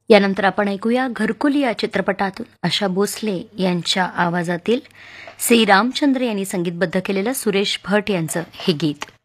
यानंतर आपण ऐकूया घरकुल या चित्रपटातून आशा भोसले यांच्या आवाजातील सी रामचंद्र यांनी संगीतबद्ध केलेलं सुरेश भट यांचं हे गीत.